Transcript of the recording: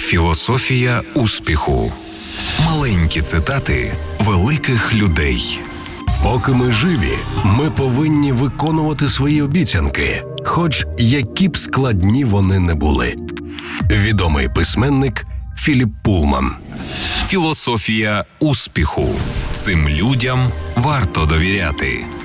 Філософія успіху. Маленькі цитати великих людей. Поки ми живі, ми повинні виконувати свої обіцянки, хоч які б складні вони не були. Відомий письменник Філіп Пулман. Філософія успіху. Цим людям варто довіряти.